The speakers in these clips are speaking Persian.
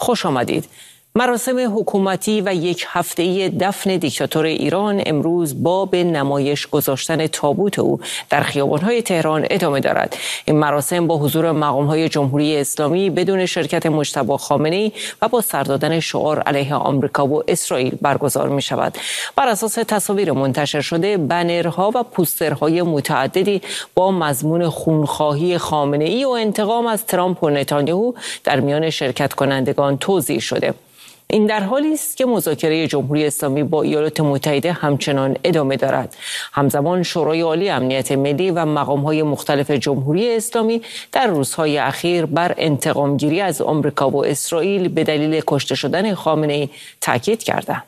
خوش آمدید. مراسم حکومتی و یک هفته‌ای دفن دیکتاتور ایران امروز با به نمایش گذاشتن تابوت او در خیابان‌های تهران ادامه دارد. این مراسم با حضور مقام‌های جمهوری اسلامی بدون شرکت مجتبی خامنه‌ای و با سر دادن شعار علیه آمریکا و اسرائیل برگزار می‌شود. بر اساس تصاویر منتشر شده، بنرها و پوسترهای متعددی با مضمون خونخواهی خامنه‌ای و انتقام از ترامپ و نتانیاهو در میان شرکت کنندگان توزیع شده. این در حالی است که مذاکره جمهوری اسلامی با ایالات متحده همچنان ادامه دارد. همزمان شورای عالی امنیت ملی و مقام‌های مختلف جمهوری اسلامی در روزهای اخیر بر انتقام‌گیری از آمریکا و اسرائیل به دلیل کشته شدن خامنه‌ای تاکید کردند.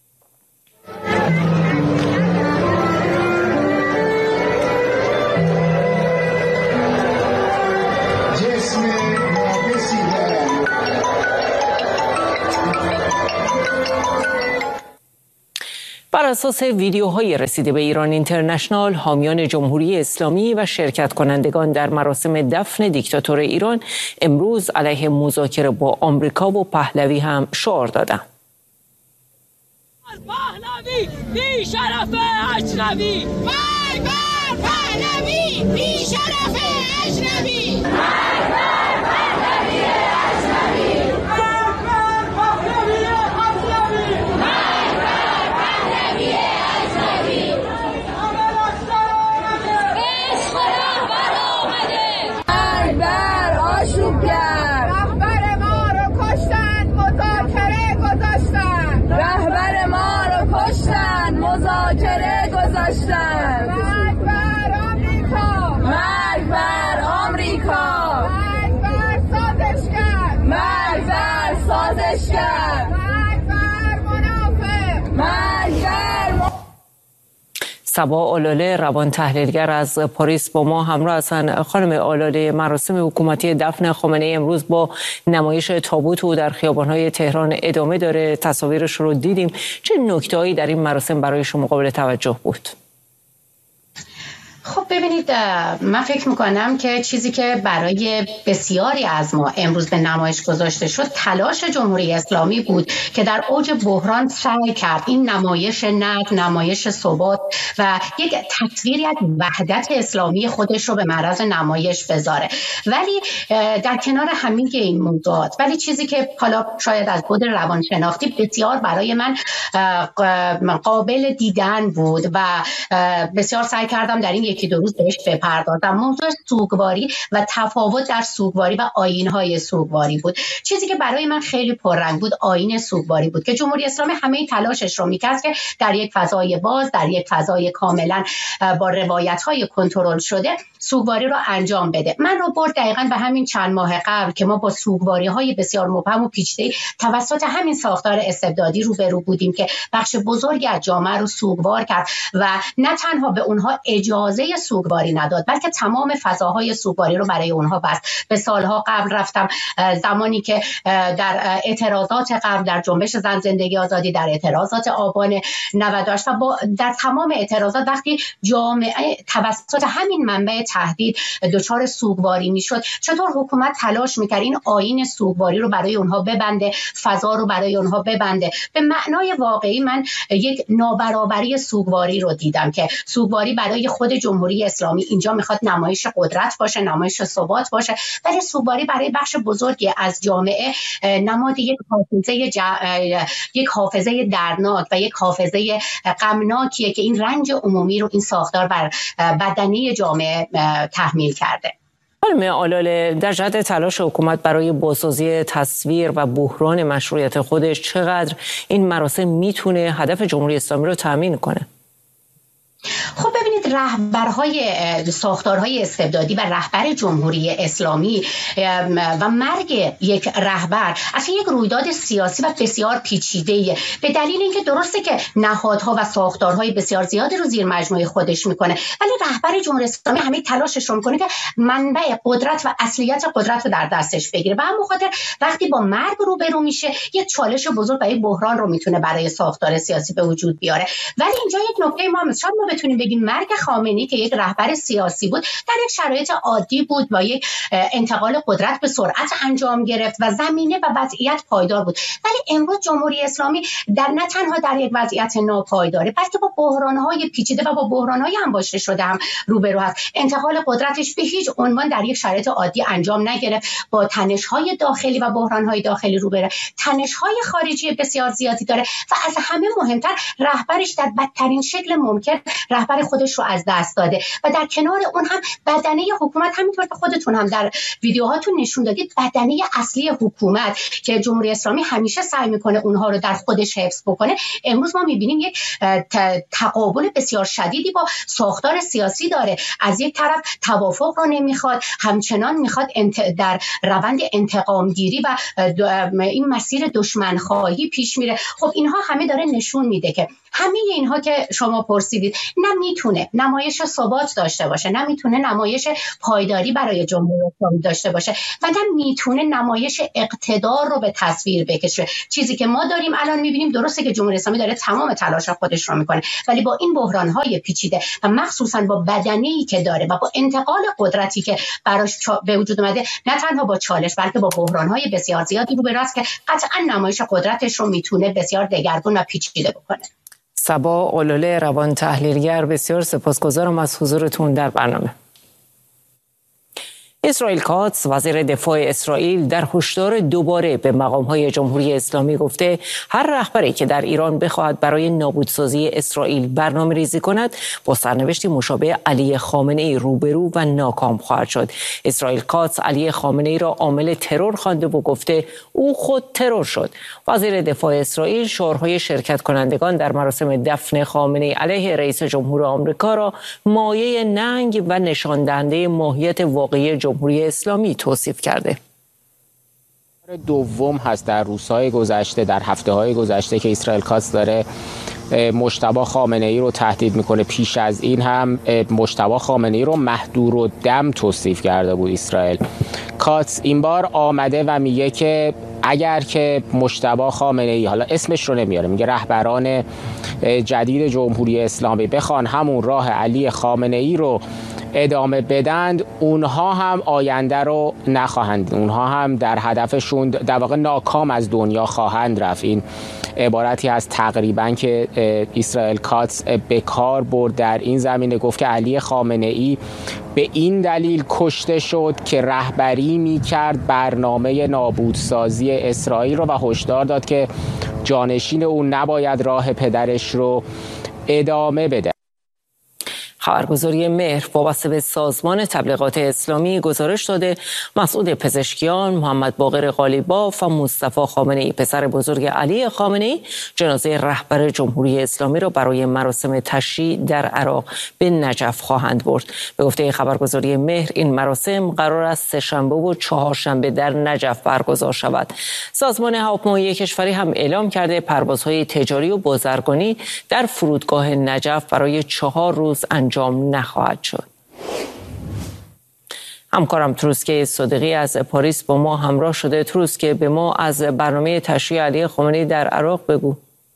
بر اساس ویدیوهای رسیده به ایران اینترنشنال، حامیان جمهوری اسلامی و شرکت کنندگان در مراسم دفن دیکتاتور ایران امروز علیه مذاکره با آمریکا و پهلوی هم شعار دادند. پهلوی بی شرف اجنبی، مرگ بر پهلوی بی شرف اجنبی، مرگ بر پهلوی اجنبی، مرگ بر پهلوی اجنبی، مرگ بر پهلوی اجنبی. عشق رهبر آمده، مرگ بر آشوبگر. رهبر ما رو کشتن، مذاکره گذاشتن. رهبر ما رو کشتن، مذاکره گذاشتن. مرگ بر آمریکا، مرگ بر آمریکا، مرگ بر سازشگر، مرگ بر سازشگر، مرگ بر منافق، مرگ بر صبا آلاله روان تحلیلگر از پاریس با ما همراه هستند. خانم آلاله، مراسم حکومتی دفن خامنه‌ای امروز با نمایش تابوت او در خیابان‌های تهران ادامه داره. تصاویرش رو دیدیم. چه نکته‌هایی در این مراسم برای شما قابل توجه بود؟ خب ببینید، من فکر میکنم که چیزی که برای بسیاری از ما امروز به نمایش گذاشته شد تلاش جمهوری اسلامی بود که در اوج بحران سعی کرد این نمایش نقد، نمایش ثبات و یک تصویری از وحدت اسلامی خودش رو به معرض نمایش بذاره. ولی در کنار همه این موضوعات، ولی چیزی که حالا شاید از بود روانشناختی بسیار برای من قابل دیدن بود و بسیار سعی کردم در این یکی دو روز بهش بپردازم، موضوع سوگواری و تفاوت در سوگواری و آیین‌های سوگواری بود. چیزی که برای من خیلی پررنگ بود آیین سوگواری بود که جمهوری اسلامی همه تلاشش رو می‌کرد که در یک فضای باز، در یک فضای کاملا با روایت‌های کنترل شده سوگواری رو انجام بده. من رو برد دقیقاً به همین چند ماه قبل که ما با سوگواری‌های بسیار مبهم و پیچیده توسط همین ساختار استبدادی روبرو بودیم که بخش بزرگی از جامعه رو سوگوار کرد و نه تنها به اونها اجازه سوگواری نداد بلکه تمام فضاهای سوگواری رو برای اونها بست. به سالها قبل رفتم، زمانی که در اعتراضات قبل در جنبش زن زندگی آزادی، در اعتراضات آبان 98 و در تمام اعتراضات وقتی جامعه توسط همین منبع تهدید دچار سوگواری میشد، چطور حکومت تلاش میکرد این آیین سوگواری رو برای اونها ببنده، فضا رو برای اونها ببنده. به معنای واقعی من یک نابرابری سوگواری رو دیدم که سوگواری برای خود جمهوری اسلامی اینجا میخواد نمایش قدرت باشه، نمایش ثبات باشه، ولی سوگواری برای بخش بزرگی از جامعه نماد یک حافظه دردناک و یک حافظه غمناکیه که این رنج عمومی رو این ساختار بر بدنه جامعه تحمیل کرده. خانم آلاله، در جهت تلاش حکومت برای بازسازی تصویر و بحران مشروعیت خودش چقدر این مراسم میتونه هدف جمهوری اسلامی رو تامین کنه؟ خب ببینید، رهبرهای ساختارهای استبدادی و رهبر جمهوری اسلامی و مرگ یک رهبر اصلا یک رویداد سیاسی و بسیار پیچیده‌ایه، به دلیل اینکه درسته که نهادها و ساختارهای بسیار زیادی رو زیر مجموعه خودش میکنه، ولی رهبر جمهوری اسلامی همه تلاشش رو میکنه که منبع قدرت و اصلیت قدرت رو در دستش بگیره و همون خاطر وقتی با مرگ روبرو میشه یک چالش بزرگ و یک بحران رو میتونه برای ساختار سیاسی به وجود بیاره. ولی اینجا یک نکته ما بتونیم بگیم مرگ خامنه‌ای که یک رهبر سیاسی بود در یک شرایط عادی بود، با یک انتقال قدرت به سرعت انجام گرفت و زمینه و وضعیت پایدار بود. ولی امروز جمهوری اسلامی نه تنها در یک وضعیت ناپایداره، بلکه با بحران‌های پیچیده و با بحران‌های انباشته شده هم روبرو است. انتقال قدرتش به هیچ عنوان در یک شرایط عادی انجام نگرفت، با تنش‌های داخلی و بحران‌های داخلی روبرو، تنش‌های خارجی بسیار زیادی داره و از همه مهمتر رهبرش در بدترین شکل ممکن رهبر خودش رو از دست داده و در کنار اون هم بدنه حکومت، همینطور که خودتون هم در ویدیوهاتون نشون دادید، بدنه اصلی حکومت که جمهوری اسلامی همیشه سعی میکنه اونها رو در خودش حفظ بکنه، امروز ما میبینیم یک تقابل بسیار شدیدی با ساختار سیاسی داره. از یک طرف توافق رو نمیخواد، همچنان میخواد در روند انتقام گیری و این مسیر دشمن خواهی پیش میره. خب اینها همه داره نشون میده که همه اینها که شما پرسیدید نمیتونه نمایش ثبات داشته باشه، نمیتونه نمایش پایداری برای جمهوری اسلامی داشته باشه و نمیتونه نمایش اقتدار رو به تصویر بکشه. چیزی که ما داریم الان میبینیم، درسته که جمهوری اسلامی داره تمام تلاش خودش رو میکنه، ولی با این بحران‌های پیچیده و مخصوصا با بدنه‌ای که داره و با انتقال قدرتی که براش به وجود اومده، نه تنها با چالش بلکه با بحران‌های بسیار زیادی روبرو است که قطعا نمایش قدرتش رو میتونه بسیار دگرگون و پیچیده بکنه. صبا اولوله، روان تحلیلگر، بسیار سپاسگزارم از حضورتون در برنامه. اسرائیل کاتس، وزیر دفاع اسرائیل، در هشدار دوباره به مقام‌های جمهوری اسلامی گفته هر رهبری که در ایران بخواهد برای نابودسازی اسرائیل برنامه‌ریزی کند با سرنوشتی مشابه علی خامنه‌ای روبرو و ناکام خواهد شد. اسرائیل کاتس علی خامنه‌ای را عامل ترور خوانده و گفته او خود ترور شد. وزیر دفاع اسرائیل شعارهای شرکت کنندگان در مراسم دفن خامنه‌ای علیه رئیس جمهور آمریکا را مایه ننگ و نشان دهنده ماهیت واقعی جمهوری اسلامی توصیف کرده. دوم هست در روزهای گذشته، در هفته‌های گذشته که اسرائیل کاتس داره مجتبی خامنه‌ای رو تهدید میکنه. پیش از این هم مجتبی خامنه‌ای رو مهدورالدم توصیف کرده بود اسرائیل کاتس. این بار آمده و میگه که اگر که مجتبی خامنه‌ای، حالا اسمش رو نمیاره، میگه رهبران جدید جمهوری اسلامی بخوان همون راه علی خامنه‌ای رو ادامه بدند، اونها هم آینده رو نخواهند، اونها هم در هدفشون در واقع ناکام از دنیا خواهند رفت. این عبارتی از تقریبا که اسرائیل کاتس به کار برد در این زمینه. گفت که علی خامنه‌ای به این دلیل کشته شد که رهبری می‌کرد برنامه نابودسازی اسرائیل رو و هشدار داد که جانشین اون نباید راه پدرش رو ادامه بده. خبرگزاری مهر وابسته به سازمان تبلیغات اسلامی گزارش داده مسعود پزشکیان، محمد باقر قالیباف و مصطفی خامنه‌ای، پسر بزرگ علی خامنه‌ای، جنازه رهبر جمهوری اسلامی را برای مراسم تشییع در عراق به نجف خواهند برد. به گفته خبرگزاری مهر این مراسم قرار است سه‌شنبه و چهارشنبه در نجف برگزار شود. سازمان هواپیمایی کشوری هم اعلام کرده پروازهای تجاری و بازرگانی در فرودگاه نجف برای 4 روز انجام نخواهد شد. همکارم تروسکه صادقی از پاریس با ما همراه شده. تروسکه، به ما از برنامه تشییع علی خامنه‌ای در عراق بگو.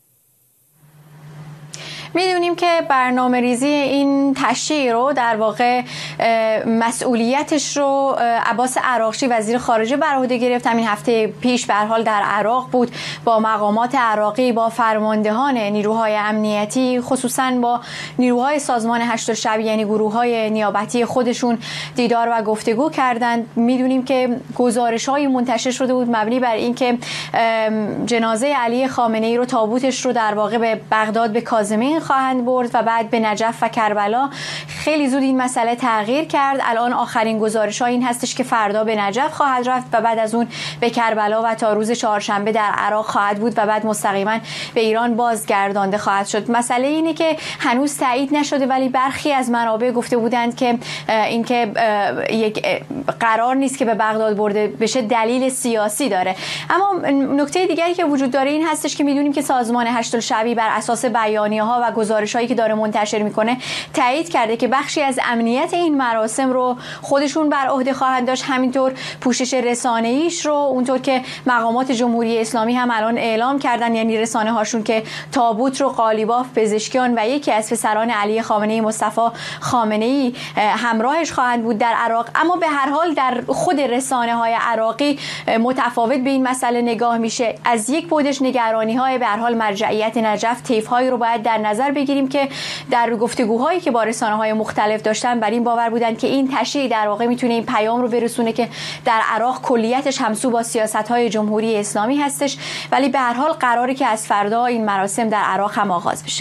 میدونیم که برنامه ریزی این تشییع رو در واقع مسئولیتش رو عباس عراقچی وزیر خارجه بر عهده گرفت. همین هفته پیش به هر حال در عراق بود، با مقامات عراقی، با فرماندهان نیروهای امنیتی، خصوصا با نیروهای سازمان هشت الشعب یعنی گروه‌های نیابتی خودشون دیدار و گفتگو کردند. میدونیم که گزارش‌های منتشر شده بود مبنی بر اینکه جنازه علی خامنه‌ای رو، تابوتش رو در واقع به بغداد به کاظمین خواهند برد و بعد به نجف و کربلا. خیلی زود این مسئله تغییر کرد. الان آخرین گزارش‌ها این هستش که فردا به نجف خواهد رفت و بعد از اون به کربلا و تا روز چهارشنبه در عراق خواهد بود و بعد مستقیما به ایران بازگردانده خواهد شد. مسئله اینه که هنوز تایید نشده، ولی برخی از منابع گفته بودند که اینکه یک قرار نیست که به بغداد برده بشه دلیل سیاسی داره. اما نکته دیگری که وجود داره این هستش که میدونیم که سازمان هشت الشعبی بر اساس بیانیه‌ها و گزارش‌هایی که داره منتشر میکنه تایید کرده که بخشی از امنیت این مراسم رو خودشون بر عهده خواهند داشت، همینطور پوشش رسانه‌ایش رو، اونطور که مقامات جمهوری اسلامی هم الان اعلام کردن، یعنی رسانه هاشون که تابوت رو قالیباف پزشکیان و یکی از پسران علی خامنه‌ای مصطفی خامنه‌ای همراهش خواهند بود در عراق. اما به هر حال در خود رسانه‌های عراقی متفاوت به این مسئله نگاه میشه. از یک بودش نگرانی‌های به هر حال مرجعیت نجف، طیف‌هایی رو باید در نظر بگیریم که در گفتگوهایی که با رسانه‌های مختلف داشتن بر این باور بودن که این تشییع در واقع میتونه این پیام رو برسونه که در عراق کلیتش همسو با سیاست‌های جمهوری اسلامی هستش، ولی به هر حال قراره که از فردا این مراسم در عراق هم آغاز بشه.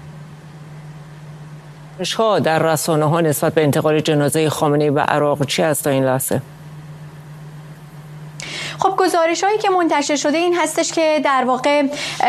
در رسانه‌ها نسبت به انتقال جنازه خامنه‌ای به عراق چی است تا این لحظه؟ خب گزارش‌هایی که منتشر شده این هستش که در واقع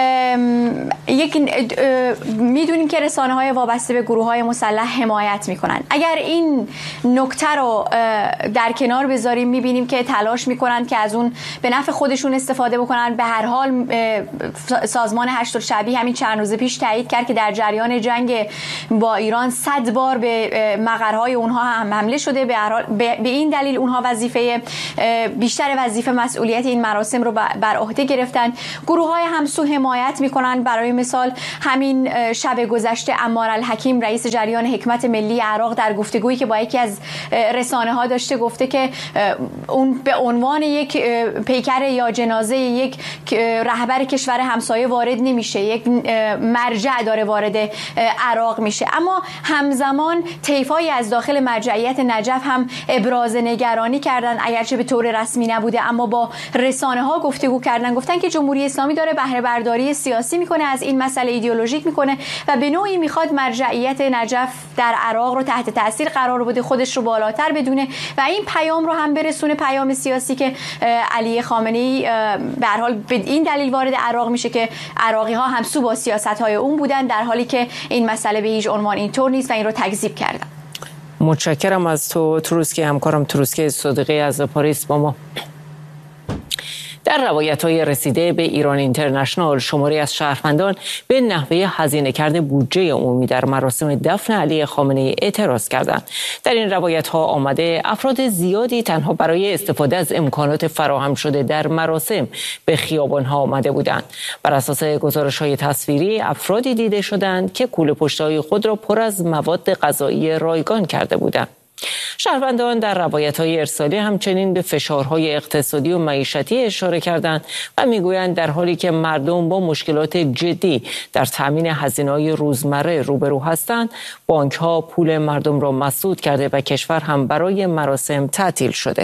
میدونیم که رسانه‌های وابسته به گروه‌های مسلح حمایت میکنن. اگر این نکته رو در کنار بذاریم میبینیم که تلاش میکنن که از اون به نفع خودشون استفاده بکنن. به هر حال سازمان هشت‌الشعبی همین چند روز پیش تایید کرد که در جریان جنگ با ایران 100 بار به مقرهای اونها هم حمله شده. به این دلیل اونها بیشتر وظیفه مسئولیت این مراسم رو بر عهده گرفتن. گروه‌های همسو حمایت میکنن. برای مثال همین شب گذشته عمار الحکیم رئیس جریان حکمت ملی عراق در گفتگویی که با یکی از رسانه‌ها داشته گفته که اون به عنوان یک پیکر یا جنازه یک رهبر کشور همسایه وارد نمیشه، یک مرجع داره وارد عراق میشه. اما همزمان طیفایی از داخل مرجعیت نجف هم ابراز نگرانی کردن، اگرچه به طور رسمی نبوده، اما با رسانه‌ها گفتگو کردن، گفتن که جمهوری اسلامی داره بهره برداری سیاسی میکنه از این مسئله، ایدئولوژیک میکنه و به نوعی میخواد مرجعیت نجف در عراق رو تحت تاثیر قرار بده، خودش رو بالاتر بدونه و این پیام رو هم برسونه، پیام سیاسی که علی خامنه‌ای به هر حال به این دلیل وارد عراق میشه که عراقی‌ها همسو با سیاست‌های اون بودن، در حالی که این مسئله به هیچ عنوان اینطور نیست و این رو تکذیب کردن. متشکرم از تو تروسکی، همکارم تروسکی صادقی از پاریس با ما. در روایت‌های رسیده به ایران اینترنشنال شماری از شهروندان به نحوه هزینه کرده بودجه عمومی در مراسم دفن علی خامنه‌ای اعتراض کردند. در این روایت‌ها آمده افراد زیادی تنها برای استفاده از امکانات فراهم شده در مراسم به خیابان‌ها آمده بودند. بر اساس گزارش‌های تصویری افرادی دیده شدند که کوله پشت‌های خود را پر از مواد غذایی رایگان کرده بودند. شهروندان در روایت‌های ارسالی همچنین به فشارهای اقتصادی و معیشتی اشاره کردند و میگویند در حالی که مردم با مشکلات جدی در تامین هزینه‌های روزمره روبرو هستند، بانک‌ها پول مردم را مسدود کرده و کشور هم برای مراسم تعطیل شده.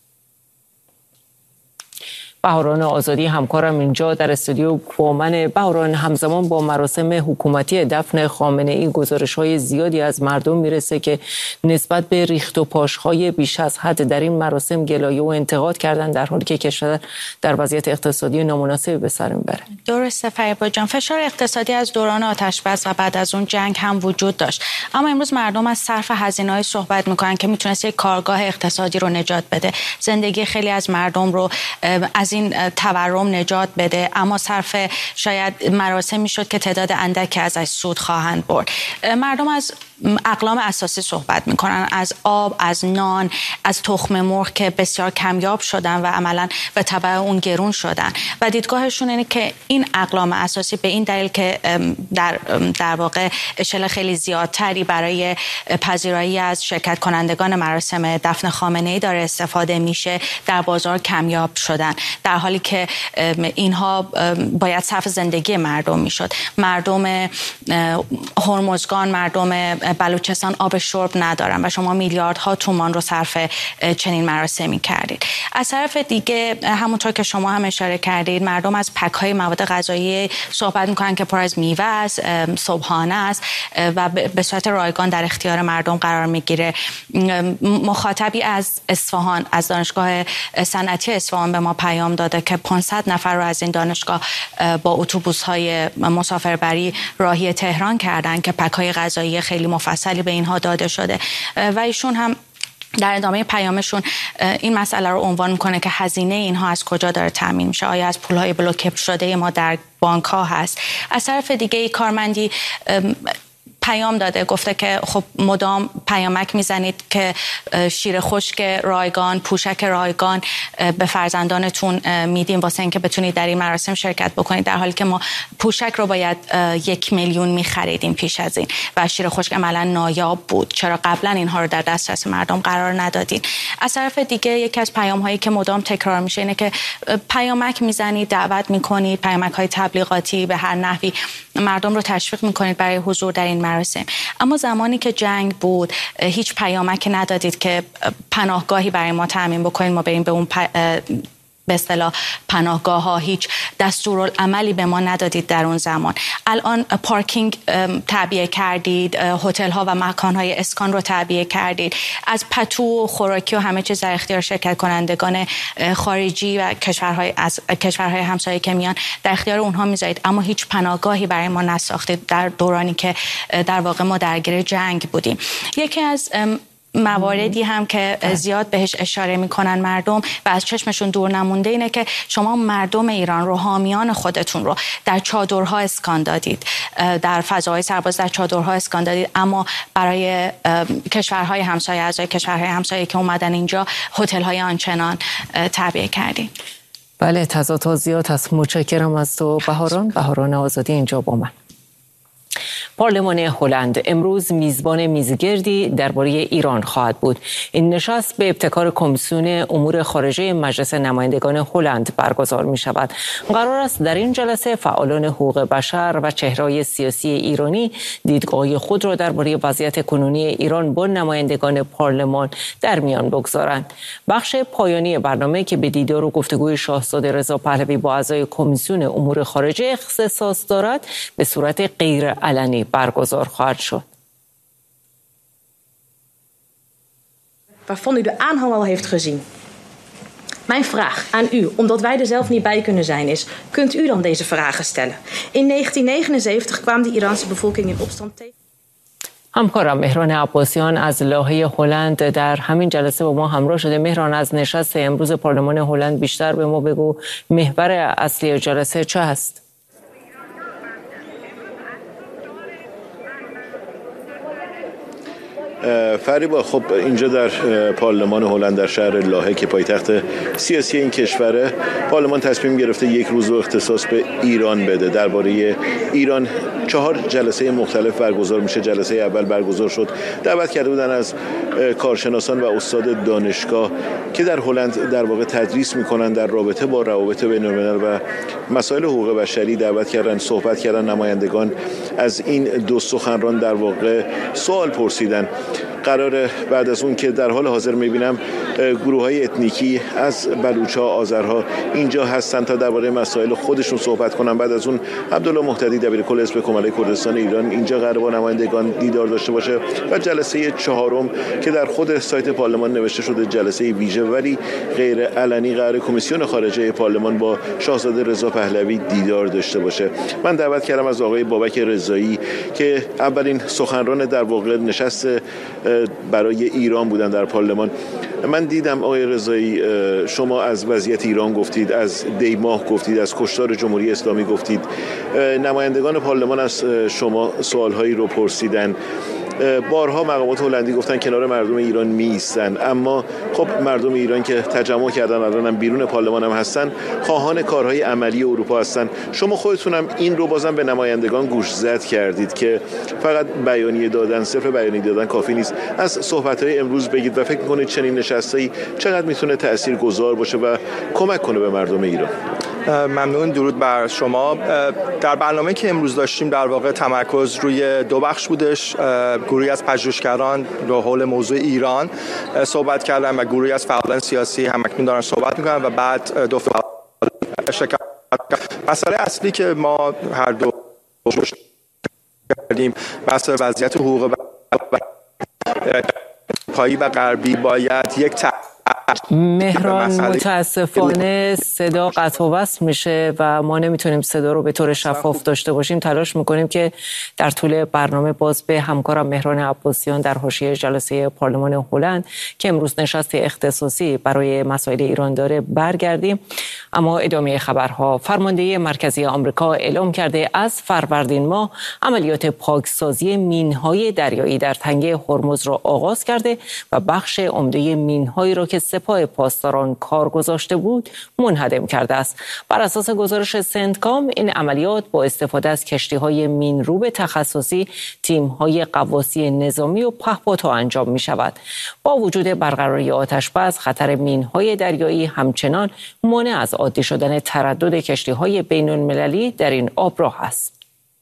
بهاران آزادی همکارم اینجا در استودیو با من. بهاران، همزمان با مراسم حکومتی دفن خامنه‌ای گزارش‌های زیادی از مردم میرسه که نسبت به ریخت و پاش‌های بیش از حد در این مراسم گلایه و انتقاد کردن، در حالی که کشور در وضعیت اقتصادی نامناسبی به سر میبره. درسته فریبا جان، فشار اقتصادی از دوران آتش‌بس و بعد از اون جنگ هم وجود داشت، اما امروز مردم از صرف هزینه‌های صحبت میکنن که میتونست یک کارگاه اقتصادی رو نجات بده، زندگی خیلی از مردم رو از این تورم نجات بده، اما صرف شاید مراسم میشد که تعداد اندکی ازش سود خواهند برد. مردم از اقلام اساسی صحبت میکنن، از آب، از نان، از تخم مرغ که بسیار کمیاب شدن و عملا به تبع اون گرون شدن و دیدگاهشون اینه که این اقلام اساسی به این دلیل که در واقع اشل خیلی زیادتری برای پذیرایی از شرکت کنندگان مراسم دفن خامنه‌ای داره استفاده میشه، در بازار کمیاب شدن، در حالی که اینها باید صرف زندگی مردم میشد. مردم هرمزگان، مردم بلوچستان آب شرب ندارن و شما میلیاردها تومان رو صرف چنین مراسمی کردید. از طرف دیگه همونطور که شما هم اشاره کردید، مردم از پک‌های مواد غذایی صحبت میکنن که پر از میوه است، صبحانه است و به صورت رایگان در اختیار مردم قرار میگیره. مخاطبی از اصفهان، از دانشگاه صنعتی اصفهان به ما پیام داده که 500 نفر رو از این دانشگاه با اتوبوس‌های مسافربری راهی تهران کردن که پک‌های غذایی خیلی مفصلی به اینها داده شده و ایشون هم در ادامه پیامشون این مسئله رو عنوان میکنه که هزینه اینها از کجا داره تامین میشه. آیا از پولهای بلوکه شده ما در بانک ها هست؟ از طرف دیگه کارمندی پیام داده، گفته که خب مدام پیامک میزنید که شیر خشک رایگان، پوشک رایگان به فرزندانتون میدیم واسه اینکه بتونید در این مراسم شرکت بکنید، در حالی که ما پوشک رو باید 1 میلیون میخریدیم پیش از این و شیر خشک عملا نایاب بود. چرا قبلا اینها رو در دسترس مردم قرار ندادین؟ از طرف دیگه یکی از پیام هایی که مدام تکرار میشه اینه که پیامک میزنید، دعوت میکنید، پیامک های تبلیغاتی به هر نحوی مردم رو تشویق میکنید برای حضور در این مراسم. اما زمانی که جنگ بود هیچ پیامک ندادید که پناهگاهی برای ما تامین بکنید، ما بریم به اون به اصطلاح پناهگاه ها. هیچ دستورالعملی به ما ندادید در اون زمان. الان پارکینگ تعبیه کردید، هتل ها و مکان های اسکان رو تعبیه کردید، از پتو و خوراکی و همه چیز در اختیار شرکت کنندگان خارجی و کشورهای همسایه که میان در اختیار اونها میذارید، اما هیچ پناهگاهی برای ما نساختید در دورانی که در واقع ما درگیر جنگ بودیم. یکی از مواردی هم که زیاد بهش اشاره میکنن مردم و از چشمشون دور نمونده اینه که شما مردم ایران رو، حامیان خودتون رو در چادرها اسکان دادید، در فضاهای سرباز در چادرها اسکان دادید، اما برای کشورهای همسایه، اعضای کشورهای همسایه که اومدن اینجا هتل‌های آنچنان تعبیه کردید. بله، تضادها زیاد هست. متشکرم از تو بهاران آزادی اینجا با من. پارلمان هلند امروز میزبان میزگردی درباره ایران خواهد بود. این نشست به ابتکار کمیسیون امور خارجه مجلس نمایندگان هلند برگزار می شود. قرار است در این جلسه فعالان حقوق بشر و چهره‌های سیاسی ایرانی دیدگاه خود را درباره وضعیت کنونی ایران با نمایندگان پارلمان در میان بگذارند. بخش پایانی برنامه که به دیدار و گفتگوی شاهزاده رضا پهلوی با اعضای کمیسیون امور خارجه اختصاص دارد به صورت غیر علنی برگزار خواهد شد. Waarvan u de aanhang al heeft gezien. Mijn vraag aan u, omdat wij er zelf niet bij kunnen zijn, is: kunt u dan deze vragen stellen? In 1979 kwam de Iraanse bevolking in opstand tegen. همکارم مهران عباسیان از لاهه هلند در همین جلسه با ما همراه شده. مهران، از نشست امروز پارلمان هلند بیشتر به ما بگو. محور اصلی جلسه چه هست؟ فریبا، خب اینجا در پارلمان هلند در شهر لاهه که پایتخت سیاسی این کشوره، پارلمان تصمیم گرفته یک روز رو اختصاص به ایران بده. درباره ایران 4 جلسه مختلف برگزار میشه. جلسه اول برگزار شد، دعوت کرده بودن از کارشناسان و استاد دانشگاه که در هلند در واقع تدریس میکنن در رابطه با روابط بین‌الملل و مسائل حقوق بشری. دعوت کردن، صحبت کردن نمایندگان از این دو سخنران، در واقع سوال پرسیدن. قراره بعد از اون که در حال حاضر میبینم گروه‌های اتنیکی از بلوچ‌ها، آذرها اینجا هستن تا درباره مسائل خودشون صحبت کنن. بعد از اون عبدالله مهتدی دبیرکل حزب کمالای کردستان ایران اینجا قراره با نمایندگان دیدار داشته باشه. و جلسه 4م که در خود سایت پارلمان نوشته شده جلسه ویژه ولی غیر علنی، قراره کمیسیون خارجه پارلمان با شاهزاده رضا پهلوی دیدار داشته باشه. من دعوت کردم از آقای بابک رضایی که اولین سخنران در واقع نشست برای ایران بودن در پارلمان. من دیدم آقای رضایی شما از وضعیت ایران گفتید، از دیماه گفتید، از کشتار جمهوری اسلامی گفتید. نمایندگان پارلمان از شما سوالهایی رو پرسیدن. بارها مقامات هلندی گفتن کنار مردم ایران میایستن، اما خب مردم ایران که تجمع کردن الانم بیرون پارلمان هم هستن، خواهان کارهای عملی اروپا هستن. شما خودتونم این رو بازم به نمایندگان گوشزد کردید که فقط بیانیه دادن، صرف بیانیه دادن کافی نیست. از صحبت‌های امروز بگید و فکر می‌کنید چنین نشستایی چقدر میتونه تاثیرگذار باشه و کمک کنه به مردم ایران؟ ممنون. درود بر شما. در برنامه که امروز داشتیم در واقع تمرکز روی 2 بخش بودش. گروهی از پژوهشگران در حول موضوع ایران صحبت کردن و گروهی از فعالان سیاسی هم اکنون دارن صحبت میکنن و بعد 2 فعال شرکت. مسئله اصلی که ما هر دو کردیم بحث وضعیت حقوق پایی و غربی باید یک مهران متاسفانه صدا قطع و وصل میشه و ما نمیتونیم صدا رو به طور شفاف داشته باشیم. تلاش میکنیم که در طول برنامه باز به همکارم مهران عباسیان در حاشیه جلسه پارلمان هلند که امروز نشست اختصاصی برای مسائل ایران داره برگردیم. اما ادامه خبرها. فرمانده مرکزی آمریکا اعلام کرده از فروردین ماه عملیات پاکسازی مین‌های دریایی در تنگه هرمز را آغاز کرده و بخش عمده مین‌هایی را که سپاه پاسداران کار گذاشته بود منهدم کرده است. بر اساس گزارش سنتکام این عملیات با استفاده از کشتی‌های مین‌روب تخصصی، تیم‌های غواصی نظامی و پهپادها انجام می‌شود. با وجود برقراری آتش‌بس، خطر مین‌های دریایی همچنان مانع از عادی شدن تردد کشتی‌های بین‌المللی در این آبراه است.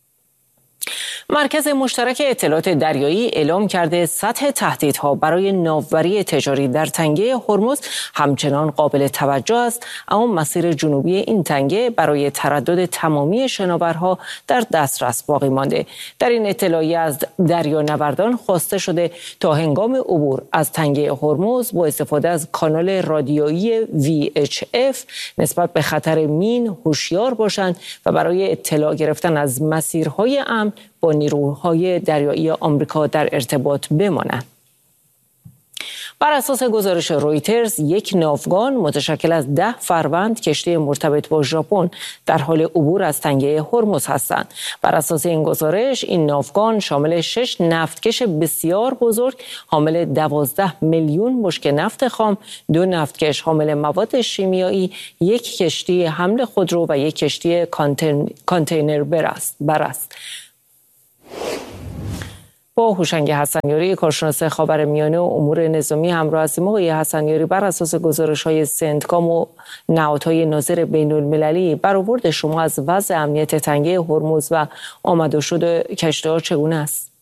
مرکز مشترک اطلاعات دریایی اعلام کرده سطح تهدیدها برای ناوبری تجاری در تنگه هرمز همچنان قابل توجه است، اما مسیر جنوبی این تنگه برای تردد تمامی شناورها در دسترس باقی مانده. در این اطلاعیه از دریانوردان خواسته شده تا هنگام عبور از تنگه هرمز با استفاده از کانال رادیویی VHF نسبت به خطر مین هوشیار باشند و برای اطلاع گرفتن از مسیرهای امن با نیروهای دریایی آمریکا در ارتباط بمانند. بر اساس گزارش رویترز، یک ناوگان متشکل از 10 فروند کشتی مرتبط با ژاپن در حال عبور از تنگه هرمز هستند. بر اساس این گزارش، این ناوگان شامل 6 نفتکش بسیار بزرگ حامل 12 میلیون بشکه نفت خام، 2 نفتکش حامل مواد شیمیایی، 1 کشتی حمل خودرو و 1 کشتی کانتینر بر است. با هوشنگ حسنیاری، کارشناس خاورمیانه و امور نظامی همراه هستیم. آقای حسنیاری، بر اساس گزارش‌های سنتکام و نهادهای ناظر بین‌المللی، برآورد شما از وضع امنیت تنگه هرمز و آمد و شد کشتی‌ها چگونه است؟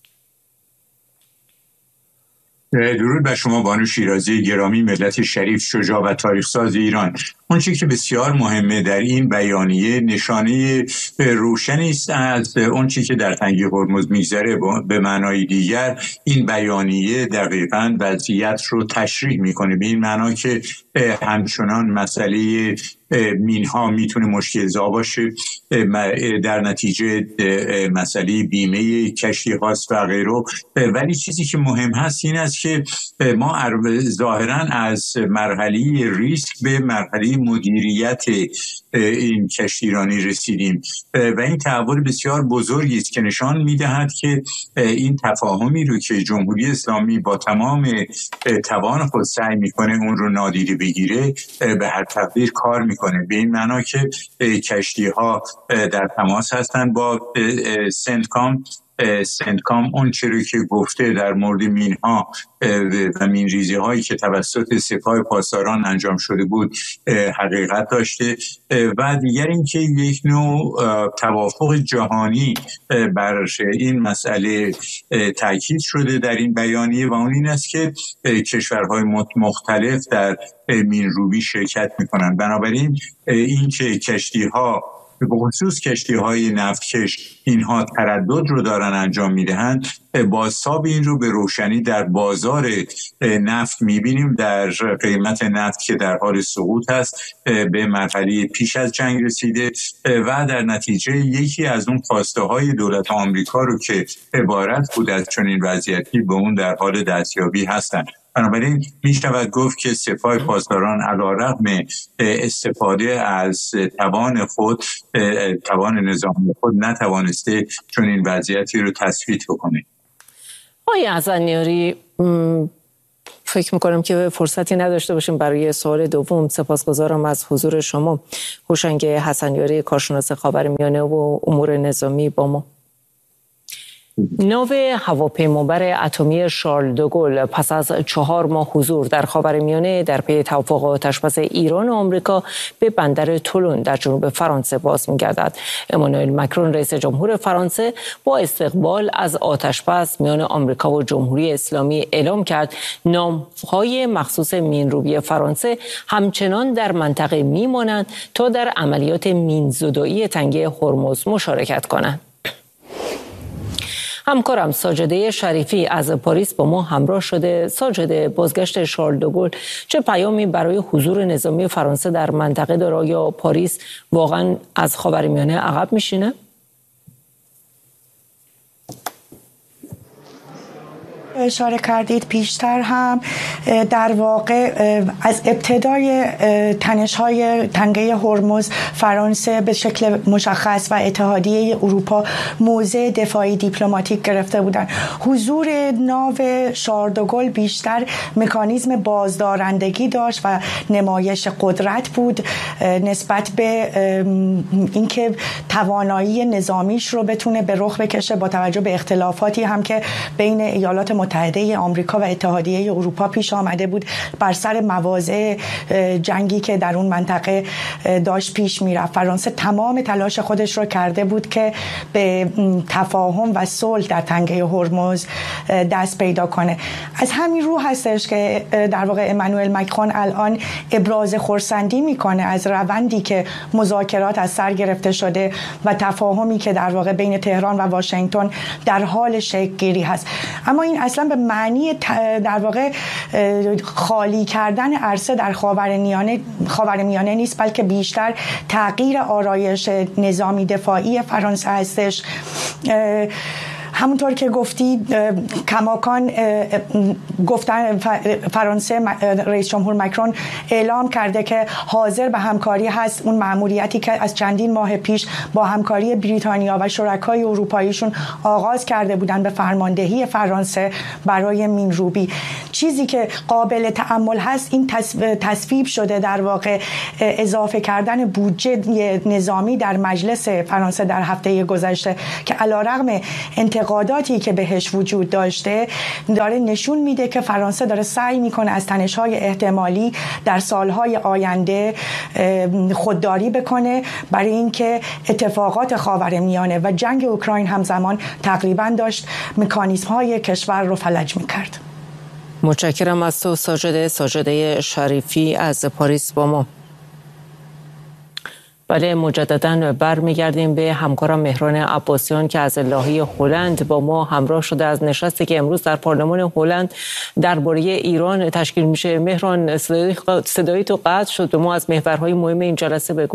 درود بر شما بانو شیرازی گرامی، ملت شریف، شجاع و تاریخ‌ساز ایران. اون چیزی که بسیار مهمه در این بیانیه نشانه روشنی است از اون چیزی که در تنگه هرمز میگذره. به معنای دیگر این بیانیه دقیقاً وضعیت رو تشریح میکنه، به این معنا که همچنان مسئله مینها میتونه مشکل‌زا باشه، در نتیجه مسئله بیمه کشتی هاست و غیره. ولی چیزی که مهم هست این است که ما ظاهراً از مرحله ریسک به مرحله مدیریت این کشتیرانی رسیدیم و این تحول بسیار بزرگی است که نشان میدهد که این تفاهمی رو که جمهوری اسلامی با تمام توان خود سعی میکنه اون رو نادیده بگیره به هر تقدیر کار میکنه، به این معنا که کشتی ها در تماس هستند با سنتکام اون چیزی که گفته در مورد مینها و مینریزی هایی که توسط سپاه پاسداران انجام شده بود حقیقت داشته و دیگر اینکه یک نوع توافق جهانی بر این مسئله تاکید شده در این بیانیه و اون این است که کشورهای مختلف در مینروبی شرکت میکنند. بنابراین این که کشتی ها به خصوص کشتی‌های نفتکش اینها تردد رو دارن انجام میدهند، بازتاب این رو به روشنی در بازار نفت میبینیم، در قیمت نفت که در حال سقوط هست، به مرحله پیش از جنگ رسیده و در نتیجه یکی از اون خواسته های دولت آمریکا رو که عبارت بود از چنین وضعیتی به اون در حال دستیابی هستند. بنابراین میشود گفت که سپاه پاسداران علیرغم استفاده از توان خود، توان نظامی خود، نتوانسته چون این وضعیتی رو تثبیت بکنه. آقای حسنیاری، فکر میکنم که فرصتی نداشته باشیم برای سوال دوم. سپاسگزارم از حضور شما. هوشنگ حسنیاری، کارشناس خاورمیانه و امور نظامی با ما. ناو هواپیمابر اتمی شارل دوگل پس از 4 ماه حضور در خاورمیانه در پی توافق آتشبس ایران و آمریکا به بندر تولون در جنوب فرانسه باز می‌گردد. امانوئل مکرون رئیس جمهور فرانسه با استقبال از آتشبس میان آمریکا و جمهوری اسلامی اعلام کرد ناوهای مخصوص مینروبی فرانسه همچنان در منطقه میمانند تا در عملیات مینزدایی تنگه هرمز مشارکت کنند. همکارم ساجده شریفی از پاریس با ما همراه شده. ساجده، بازگشت شارل دوگل چه پیامی برای حضور نظامی فرانسه در منطقه داره؟ یا پاریس واقعا از خاورمیانه عقب میشینه؟ اشاره کردید پیشتر هم در واقع از ابتدای تنش‌های تنگه هرمز فرانسه به شکل مشخص و اتحادیه اروپا موضع دفاعی دیپلماتیک گرفته بودند. حضور ناو شارل دوگل بیشتر مکانیزم بازدارندگی داشت و نمایش قدرت بود نسبت به اینکه توانایی نظامیش رو بتونه به رخ بکشه با توجه به اختلافاتی هم که بین ایالات متحده آمریکا و اتحادیه اروپا پیش آمده بود بر سر مواضع جنگی که در اون منطقه داشت پیش میرفت. فرانسه تمام تلاش خودش رو کرده بود که به تفاهم و صلح در تنگه هرمز دست پیدا کنه. از همین رو هستش که در واقع امانوئل مکرون الان ابراز خرسندی میکنه از روندی که مذاکرات از سر گرفته شده و تفاهمی که در واقع بین تهران و واشنگتن در حال شکل گیری هست. اما این اصلا به معنی در واقع خالی کردن عرصه در خاورمیانه نیست، بلکه بیشتر تغییر آرایش نظامی دفاعی فرانسه هستش. همونطور که گفتید کماکان گفتن فرانسه، رئیس جمهور مکرون اعلام کرده که حاضر به همکاری هست. اون مأموریتی که از چندین ماه پیش با همکاری بریتانیا و شرکای اروپاییشون آغاز کرده بودن به فرماندهی فرانسه برای مینروبی، چیزی که قابل تأمل هست این تصویب شده در واقع اضافه کردن بودجه نظامی در مجلس فرانسه در هفته گذشته که علیرغم انتقاداتی که بهش وجود داشته داره نشون میده که فرانسه داره سعی میکنه از تنش‌های احتمالی در سالهای آینده خودداری بکنه برای اینکه اتفاقات خاورمیانه و جنگ اوکراین همزمان تقریبا داشت مکانیزم‌های کشور رو فلج میکرد. متشکرم از تو ساجده شریفی از پاریس با ما. بله، مجددا برمیگردیم به همکارم مهران عباسیان که از لاهه هلند با ما همراه شده از نشستی که امروز در پارلمان هلند درباره ایران تشکیل میشه. مهران، صدای تو قطع شد، به ما از محورهای مهم این جلسه بگو.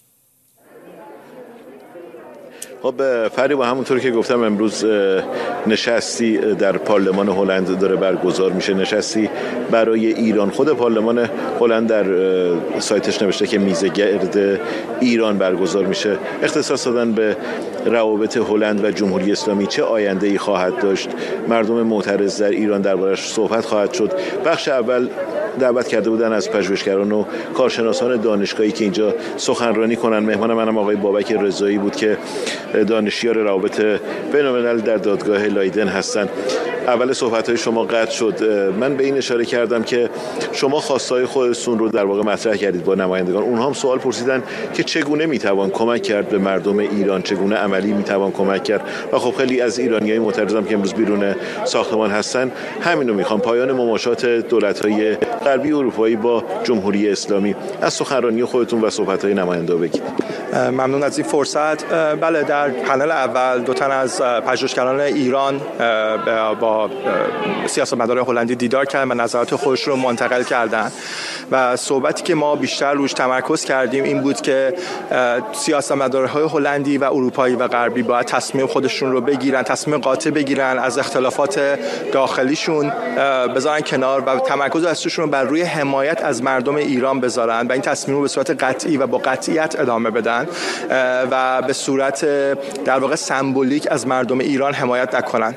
خب فریبا، همونطور که گفتم امروز نشستی در پارلمان هلند داره برگزار میشه، نشستی برای ایران. خود پارلمان هلند در سایتش نوشته که میزه گرد ایران برگزار میشه. اختصاص دادن به روابط هلند و جمهوری اسلامی چه آینده‌ای خواهد داشت، مردم معترض در ایران دربارش صحبت خواهد شد. بخش اول دعوت کرده بودن از پژوهشگران و کارشناسان دانشگاهی که اینجا سخنرانی کنن. مهمان منم آقای بابک رضایی بود که دانشیار روابط بین‌الملل در دادگاه لایدن هستند. اول صحبت‌های شما قطع شد. من به این اشاره کردم که شما خواستهای خودتون رو در واقع مطرح کردید با نمایندگان. اونها هم سوال پرسیدن که چگونه میتوان کمک کرد به مردم ایران، چگونه عملی میتوان کمک کرد. و خب خیلی از ایرانیای معترضم که امروز بیرون ساختمان هستن همین رو میخوان، پایان مماشات دولت‌های غربی اروپایی با جمهوری اسلامی. از سخنرانی خودتون و صحبت‌های نمایندگان بگید. ممنون از این فرصت. بله، در پنل اول دو تن از پژوهشگران ایران با سیاستمدار هلندی دیدار کردن و نظرات خودش رو منتقل کردن و صحبتی که ما بیشتر روش تمرکز کردیم این بود که سیاستمدارهای هلندی و اروپایی و غربی باید تصمیم خودشون رو بگیرن، تصمیم قاطع بگیرن، از اختلافات داخلیشون بذارن کنار و تمرکز اصلیشون رو بر روی حمایت از مردم ایران بذارن و این تصمیم رو به صورت قطعی و با قطعیت ادامه بدن و به صورت در واقع سمبولیک از مردم ایران حمایت نکنن.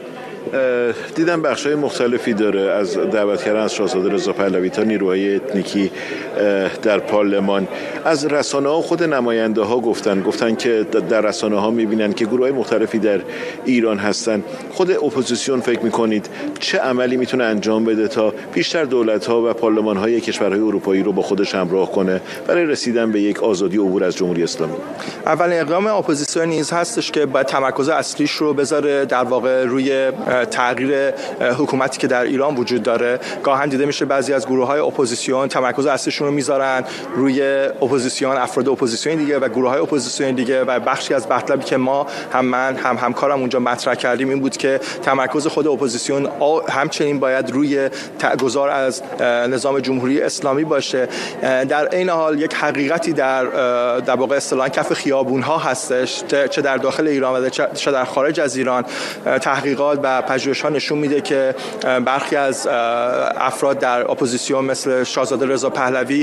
دیدم بخش‌های مختلفی داره، از دعوت کردن از شاهزاده رضا پهلوی تا نیروهای اتنیکی در پارلمان. از رسانه‌ها خود نماینده‌ها گفتن که در رسانه‌ها می‌بینن که گروه‌های مختلفی در ایران هستن. خود اپوزیسیون فکر می‌کنید چه عملی میتونه انجام بده تا بیشتر دولت‌ها و پارلمان‌های کشورهای اروپایی رو با خودش همراه کنه برای رسیدن به یک آزادی و عبور از جمهوری اسلامی؟ اولین اقدام اپوزیسیون نیز هستش که باید تمرکز اصلیش رو بذاره در واقع روی تغییر حکومتی که در ایران وجود داره گاهن دیده میشه بعضی از گروه‌های اپوزیسیون تمرکز اصلیشون رو میذارن روی اپوزیسیون، افراد اپوزیسیون دیگه و گروه‌های اپوزیسیون دیگه و بخشی از مطلبی که ما من همکارم اونجا مطرح کردیم این بود که تمرکز خود اپوزیسیون همچنین باید روی گذار از نظام جمهوری اسلامی باشه. در این حال یک حقیقتی در واقع اصطلاحاً کف خیابون‌ها هستش، چه در داخل ایران و چه در خارج از ایران. تحقیقات و پژوهش‌ها نشون میده که برخی از افراد در اپوزیسیون مثل شاهزاده رضا پهلوی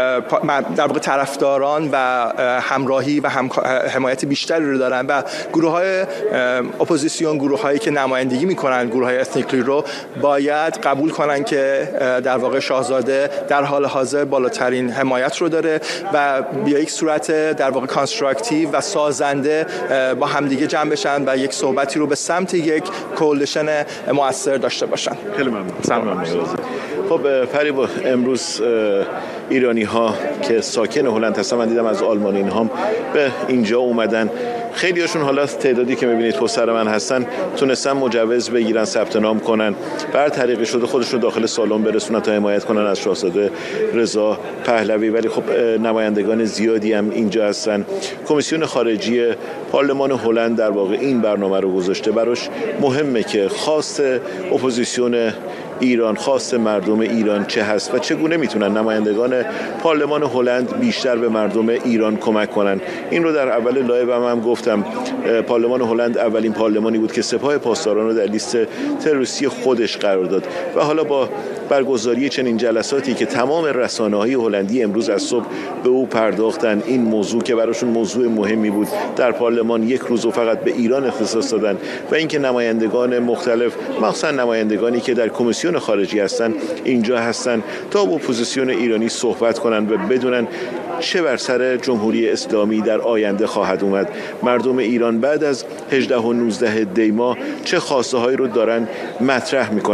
در واقع طرفداران و همراهی و حمایت بیشتری رو دارن و گروه‌های اپوزیسیون، گروه‌هایی که نمایندگی می‌کنن گروه‌های اتنیکلی رو باید قبول کنن که در واقع شاهزاده در حال حاضر بالاترین حمایت رو داره و به یک صورت در واقع کانستراکتیو و سازنده با همدیگه جمع بشن و یک صحبتی رو به سمت یک کولیشن مؤثر داشته باشن. خیلی ممنون. خب فریبا، امروز ایرانی ها که ساکن هلند هستن، من دیدم از آلمانی هم به اینجا اومدن. خیلی هاشون حالا تعدادی که میبینید پشت سر من هستن تونستن مجوز بگیرن، ثبت نام کنن، بر طریق شده خودشون داخل سالن برسونن تا حمایت کنن از شاهزاده رضا پهلوی. ولی خب نمایندگان زیادی هم اینجا هستن. کمیسیون خارجی پارلمان هلند در واقع این برنامه رو گذاشته. براش مهمه که خواست اپوزیسیون ایران، خواست مردم ایران چه هست و چگونه میتونن نمایندگان پارلمان هلند بیشتر به مردم ایران کمک کنن. این رو در اول لایو هم گفتم. پارلمان هلند اولین پارلمانی بود که سپاه پاسداران رو در لیست تروریستی خودش قرار داد و حالا با برگزاری چنین جلساتی که تمام رسانه‌های هلندی امروز از صبح به او پرداختن، این موضوع که براشون موضوع مهمی بود در پارلمان یک روز فقط به ایران اختصاص دادن و اینکه نمایندگان مختلف، مخصوصا نمایندگانی که در کمیسیون خارجی هستن اینجا هستن تا با اپوزیسیون ایرانی صحبت کنن و بدونن چه بر سر جمهوری اسلامی در آینده خواهد اومد. مردم ایران بعد از 18 و 19 دی ماه چه خواسته هایی رو دارن مطرح میکنن.